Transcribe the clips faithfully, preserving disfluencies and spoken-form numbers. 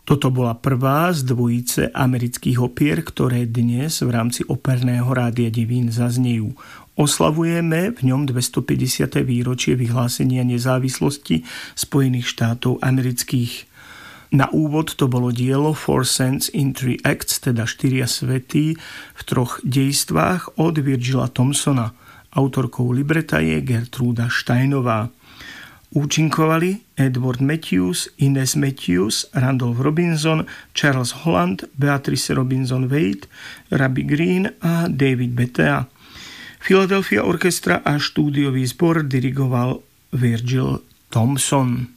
Toto bola prvá z dvojice amerických opier, ktoré dnes v rámci operného rádia Divín zaznejú. Oslavujeme v ňom dvestopäťdesiate výročie vyhlásenia nezávislosti Spojených štátov amerických. Na úvod to bolo dielo Four Saints in Three Acts, teda štyria svätí v troch dejstvách od Virgila Thomsona. Autorkou libreta je Gertruda Steinová. Účinkovali Edward Matthews, Ines Matthews, Randolph Robinson, Charles Holland, Beatrice Robinson Wade, Rabbi Green a David Bettea. Philadelphia Orchestra a štúdiový zbor dirigoval Virgil Thomson.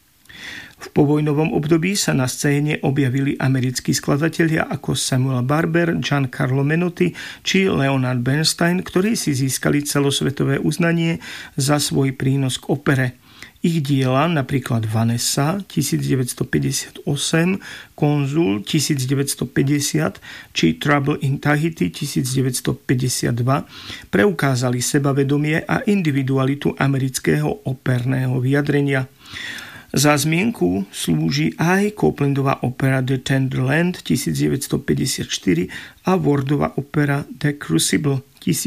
V povojnovom období sa na scéne objavili americkí skladatelia ako Samuel Barber, Giancarlo Menotti či Leonard Bernstein, ktorí si získali celosvetové uznanie za svoj prínos k opere. Ich diela, napríklad Vanessa tisícdeväťstopäťdesiatosem, Konzul tisícdeväťstopäťdesiat či Trouble in Tahiti tisícdeväťstopäťdesiatdva, preukázali sebavedomie a individualitu amerického operného vyjadrenia. Za zmienku slúži aj Coplandová opera The Tenderland tisícdeväťstopäťdesiatštyri a Wardova opera The Crucible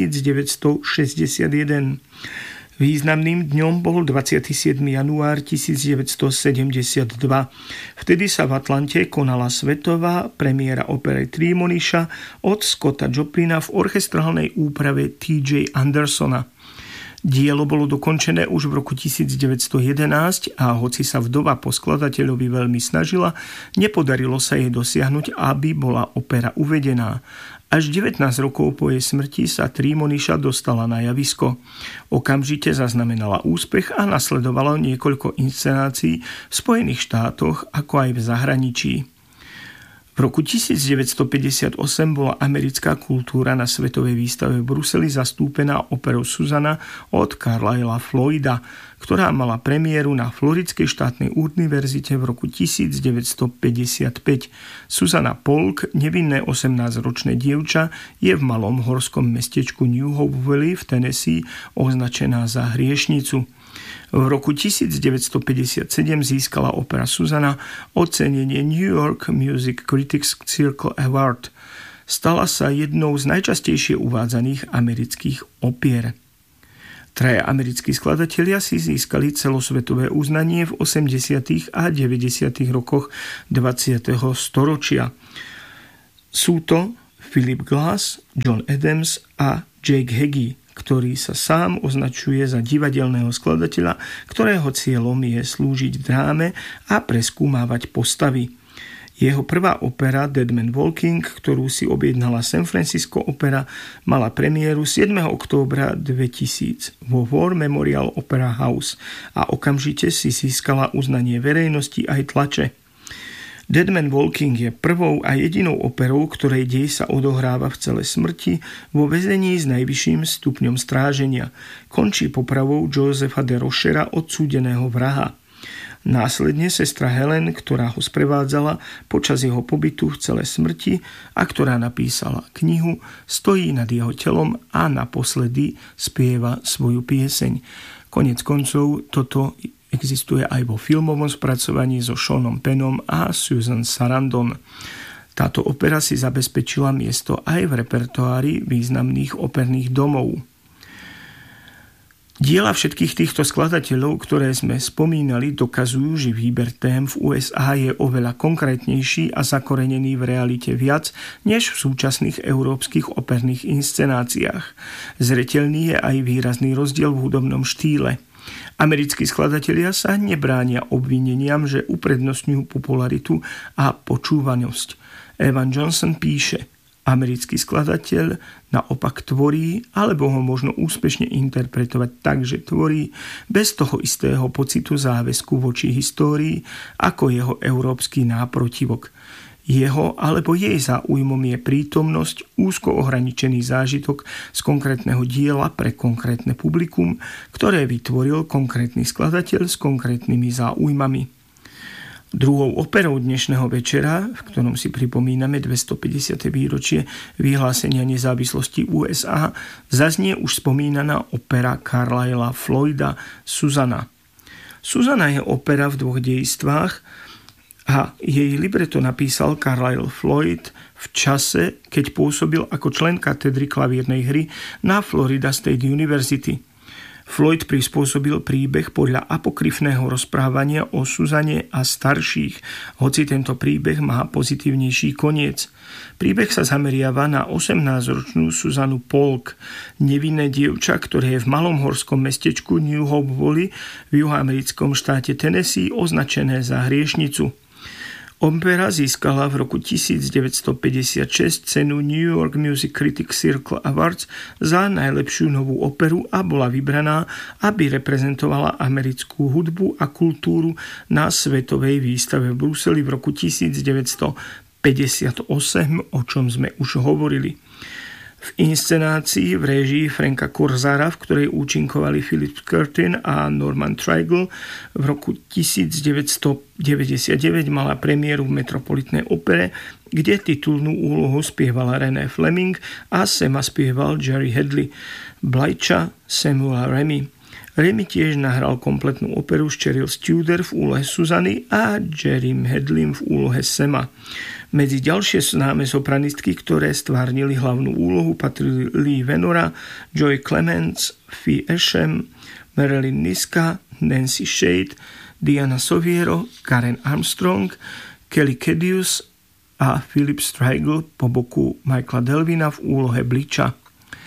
tisícdeväťstošesťdesiatjeden. Významným dňom bol dvadsiateho siedmeho január tisícdeväťstosedemdesiatdva. Vtedy sa v Atlante konala svetová premiéra opery Trímoniša od Scotta Joplina v orchestrálnej úprave T J Andersona. Dielo bolo dokončené už v roku tisícdeväťstojedenásť a hoci sa vdova po skladateľovi veľmi snažila, nepodarilo sa jej dosiahnuť, aby bola opera uvedená. Až devätnásť rokov po jej smrti sa Trímoniša dostala na javisko. Okamžite zaznamenala úspech a nasledovalo niekoľko inscenácií v Spojených štátoch, ako aj v zahraničí. V roku tisícdeväťstopäťdesiatosem bola americká kultúra na svetovej výstave v Bruseli zastúpená operou Susana od Carlyla Floyda, ktorá mala premiéru na Floridskej štátnej univerzite v roku tisícdeväťstopäťdesiatpäť. Susana Polk, nevinné osemnásťročné dievča, je v malom horskom mestečku New Hope Valley v Tennessee označená za hriešnicu. V roku tisícdeväťstopäťdesiatsedem získala opera Susana ocenenie New York Music Critics Circle Award. Stala sa jednou z najčastejšie uvádzaných amerických opier. Traja americkí skladatelia si získali celosvetové uznanie v osemdesiatych a deväťdesiatych rokoch dvadsiateho storočia. Sú to Philip Glass, John Adams a Jake Heggie, ktorý sa sám označuje za divadelného skladateľa, ktorého cieľom je slúžiť v dráme a preskúmávať postavy. Jeho prvá opera Dead Man Walking, ktorú si objednala San Francisco Opera, mala premiéru siedmeho októbra dvetisíc vo War Memorial Opera House a okamžite si získala uznanie verejnosti aj tlače. Dead Man Walking je prvou a jedinou operou, ktorej dej sa odohráva v celé smrti vo väzení s najvyšším stupňom stráženia. Končí popravou Josepha de Rochera, odsúdeného vraha. Následne sestra Helen, ktorá ho sprevádzala počas jeho pobytu v celé smrti a ktorá napísala knihu, stojí nad jeho telom a naposledy spieva svoju pieseň. Konec koncov toto existuje aj vo filmovom spracovaní so Seanom Pennom a Susan Sarandon. Táto opera si zabezpečila miesto aj v repertoári významných operných domov. Diela všetkých týchto skladateľov, ktoré sme spomínali, dokazujú, že výber tém v U S A je oveľa konkrétnejší a zakorenený v realite viac než v súčasných európskych operných inscenáciách. Zreteľný je aj výrazný rozdiel v hudobnom štýle. Americkí skladatelia sa nebránia obvineniam, že uprednostňujú popularitu a počúvanosť. Evan Johnson píše: americký skladateľ naopak tvorí, alebo ho možno úspešne interpretovať tak, že tvorí bez toho istého pocitu záväzku voči histórii ako jeho európsky náprotivok. Jeho alebo jej záujmom je prítomnosť, úzko ohraničený zážitok z konkrétneho diela pre konkrétne publikum, ktoré vytvoril konkrétny skladateľ s konkrétnymi záujmami. Druhou operou dnešného večera, v ktorom si pripomíname dvestopäťdesiate výročie vyhlásenia nezávislosti U S A, zaznie už spomínaná opera Carlyla Floyda Susana. Susana je opera v dvoch dejstvách A jej libreto napísal Carlisle Floyd v čase, keď pôsobil ako člen katedry klavírnej hry na Florida State University. Floyd prispôsobil príbeh podľa apokryfného rozprávania o Suzane a starších, hoci tento príbeh má pozitívnejší koniec. Príbeh sa zameriava na osemnásťročnú Suzanu Polk, nevinné dievča, ktoré je v malom horskom mestečku New Hope Valley v juhoamerickom štáte Tennessee označené za hriešnicu. Opera získala v roku devätnásťstopäťdesiatšesť cenu New York Music Critics Circle Awards za najlepšiu novú operu a bola vybraná, aby reprezentovala americkú hudbu a kultúru na svetovej výstave v Bruseli v roku devätnásťstopäťdesiatosem, o čom sme už hovorili. V inscenácii v réžii Franka Korzara, v ktorej účinkovali Philip Curtin a Norman Treigle, v roku devätnásťstodeväťdesiatdeväť mala premiéru v Metropolitnej opere, kde titulnú úlohu spievala Renée Fleming a Sema spieval Jerry Hadley, Blytha Samuela Remy. Remy tiež nahral kompletnú operu s Cheryl Studer v úlohe Suzany a Jerrym Hadleym v úlohe Sema. Medzi ďalšie známe sopranistky, ktoré stvárnili hlavnú úlohu, patrili Lee Venora, Joy Clements, Fee Asham, Marilyn Niska, Nancy Shade, Diana Soviero, Karen Armstrong, Kelly Kedius a Philip Streigle po boku Michaela Delvina v úlohe Blytha.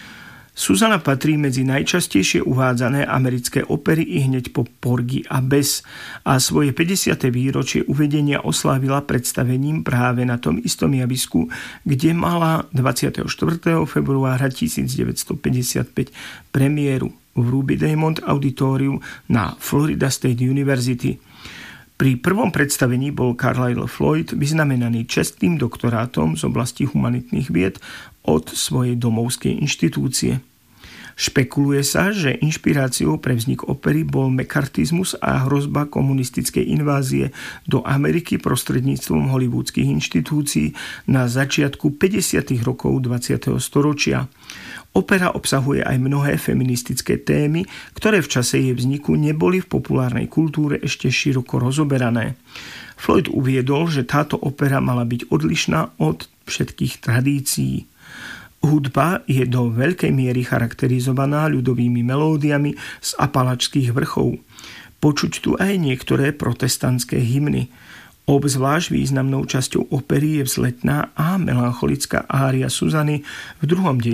Suzana patrí medzi najčastejšie uvádzané americké opery i hneď po Porgy a Bess a svoje päťdesiate výročie uvedenia oslávila predstavením práve na tom istom javisku, kde mala dvadsiateho štvrtého februára devätnásťstopäťdesiatpäť premiéru v Ruby Diamond Auditorium na Florida State University. Pri prvom predstavení bol Carlisle Floyd vyznamenaný čestným doktorátom z oblasti humanitných vied od svojej domovskej inštitúcie. Špekuluje sa, že inšpiráciou pre vznik opery bol mekartizmus a hrozba komunistickej invázie do Ameriky prostredníctvom hollywoodských inštitúcií na začiatku päťdesiatych rokov dvadsiateho storočia. Opera obsahuje aj mnohé feministické témy, ktoré v čase jej vzniku neboli v populárnej kultúre ešte široko rozoberané. Floyd uviedol, že táto opera mala byť odlišná od všetkých tradícií. Hudba je do veľkej miery charakterizovaná ľudovými melódiami z Apalačských vrchov. Počuť tu aj niektoré protestantské hymny. Obzvlášť významnou časťou opery je vzletná a melancholická ária Suzany v druhom